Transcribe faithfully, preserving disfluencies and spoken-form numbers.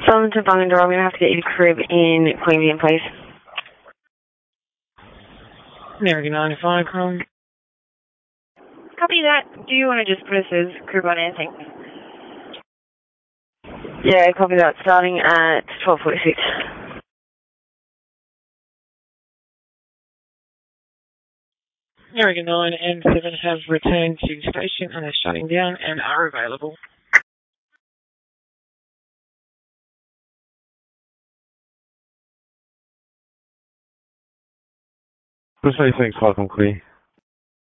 Southern to Bungendore, I'm going to have to get you to crib in Queanbeyan, please. American ninety-five, Chrome. Copy that. Do you want to just put us as crib on anything? Yeah, copy that. Starting at twelve forty-six. American nine and seven have returned to station and are shutting down and are available. Push twenty-six, Falcon clear.